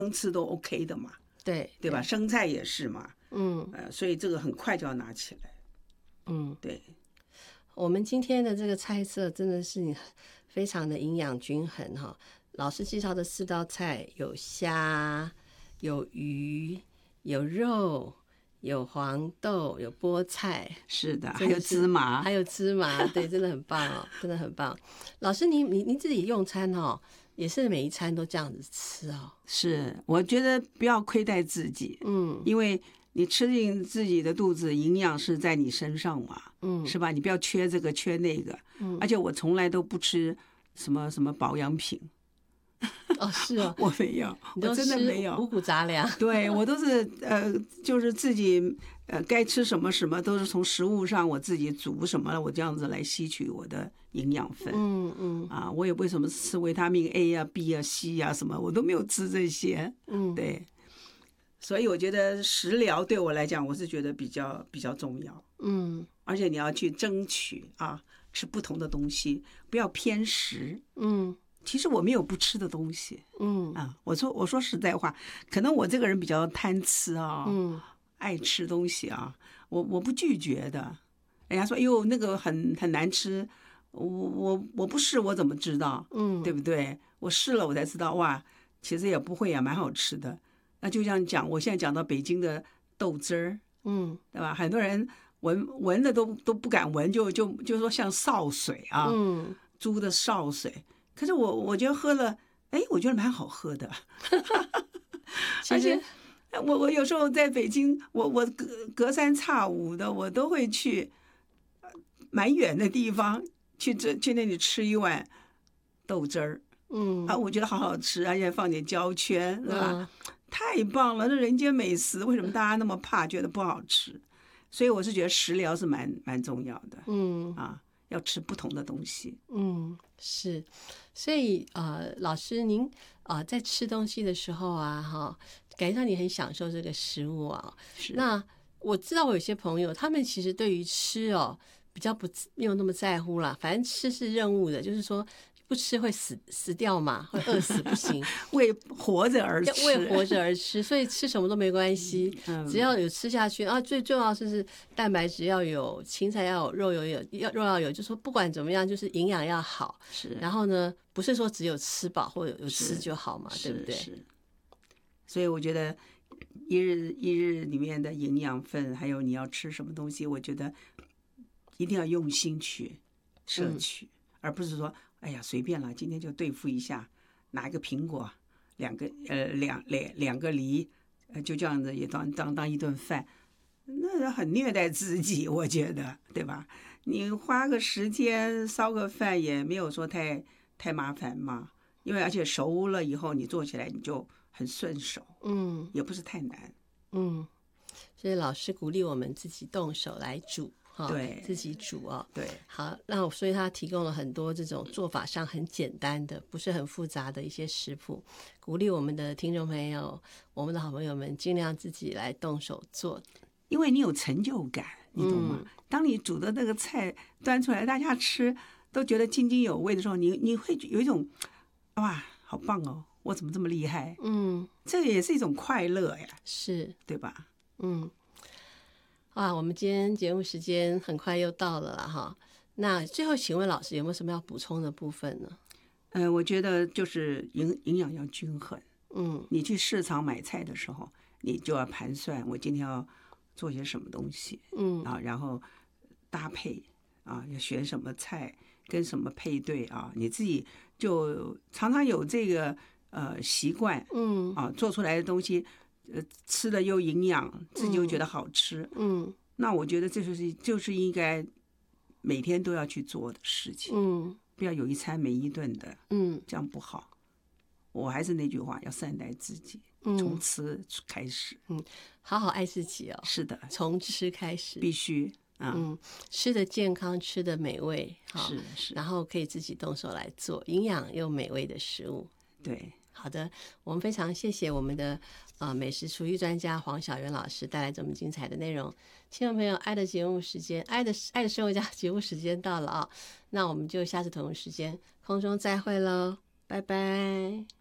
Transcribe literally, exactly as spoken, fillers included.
生吃都 OK 的嘛， 对对吧？生菜也是嘛， 嗯呃，所以这个很快就要拿起来。 嗯， 对， 我们今天的这个菜色真的是非常的营养均衡哈。老师介绍的四道菜有虾、有鱼、有肉、有黄豆、有菠菜， 是的，还真的有芝麻， 还有芝麻，对，真的很棒哦，真的很棒。老师您，您您自己用餐哦，也是每一餐都这样子吃哦？ 是，我觉得不要亏待自己， 嗯， 因为你吃进自己的肚子，营养是在你身上嘛， 嗯， 是吧？你不要缺这个缺那个，嗯，而且我从来都不吃什么什么保养品。 哦，是哦， 我没有，我真的没有五谷杂粮。 对，我都是呃，就是自己呃该吃什么什么都是从食物上我自己煮什么，我这样子来吸取我的营养分。 嗯嗯啊，我也为什么吃维他命 A 啊、B 啊、C 啊什么，我都没有吃这些。 嗯， 对，所以我觉得食疗对我来讲，我是觉得比较比较重要。 嗯， 而且你要去争取啊，吃不同的东西，不要偏食。 嗯。 其实我没有不吃的东西， 嗯啊，我说我说实在话，可能我这个人比较贪吃啊， 嗯， 爱吃东西啊，我我不拒绝的。人家说，哎呦，那个很很难吃，我我我不试我怎么知道？ 嗯， 对不对？我试了我才知道，哇，其实也不会啊，蛮好吃的。那就像讲，我现在讲到北京的豆汁儿， 嗯， 对吧？很多人闻闻的都都不敢闻，就就就说像潲水啊， 嗯， 猪的潲水。可是我我觉得喝了，哎，我觉得蛮好喝的，而且我我有时候在北京，我我隔隔三差五的，我都会去蛮远的地方去这去那里吃一碗豆汁儿， 嗯啊，我觉得好好吃，而且放点胶圈，是吧？ 嗯太棒了，这人间美食，为什么大家那么怕，觉得不好吃？所以我是觉得食疗是蛮蛮重要的， 嗯啊，要吃不同的东西。 嗯，是，所以呃，老师您啊、呃、在吃东西的时候啊，哈，感觉到你很享受这个食物啊。 是那我知道我有些朋友，他们其实对于吃哦比较不没有那么在乎啦，反正吃是任务的，就是说不吃会死死掉嘛，会饿死不行。 为活着而吃， 为活着而吃，所以吃什么都没关系， 嗯、 只要有吃下去啊。最重要的是蛋白质要有，青菜要有，肉有有要肉要有，就说不管怎么样，就是营养要好。 是， 然后呢，不是说只有吃饱或者有吃就好嘛，对不对？ 是。所以我觉得一日一日里面的营养分，还有你要吃什么东西，我觉得一定要用心去摄取，嗯、而不是说哎呀随便了，今天就对付一下，拿一个苹果。两个呃两两两个梨，呃就这样子也当当当一顿饭，那很虐待自己，我觉得，对吧？你花个时间烧个饭也没有说太太麻烦嘛，因为而且熟了以后你做起来你就很顺手， 嗯， 也不是太难， 嗯，所以老师鼓励我们自己动手来煮。 对， 自己煮哦。 对， 好，那所以他提供了很多这种做法上很简单的，不是很复杂的一些食谱，鼓励我们的听众朋友，我们的好朋友们尽量自己来动手做， 因为你有成就感，你懂吗？嗯、当你煮的那个菜端出来，大家吃都觉得津津有味的时候，你你会有一种哇，好棒哦，我怎么这么厉害？ 嗯， 这也是一种快乐呀， 是， 对吧？ 嗯。啊，我们今天节目时间很快又到了啦哈。那最后，请问老师有没有什么要补充的部分呢？ 呃，我觉得就是营营养要均衡。 嗯， 你去市场买菜的时候，你就要盘算我今天要做些什么东西， 嗯啊，然后搭配啊，要选什么菜跟什么配对啊，你自己就常常有这个呃习惯， 嗯啊，做出来的东西。呃，吃的又营养，自己又觉得好吃， 嗯， 那我觉得这就是就是应该每天都要去做的事情， 嗯， 不要有一餐没一顿的， 嗯， 这样不好。我还是那句话，要善待自己， 嗯、 从吃开始， 嗯，好好爱自己哦， 是的， 从吃开始， 必须啊， 嗯，吃的健康，吃的美味， 是是， 然后可以自己动手来做营养又美味的食物， 对。 好的，我们非常谢谢我们的呃美食厨艺专家黄小媛老师带来这么精彩的内容。听众朋友，爱的节目时间，爱的爱的生活家节目时间到了啊，那我们就下次同一时间空中再会喽，拜拜。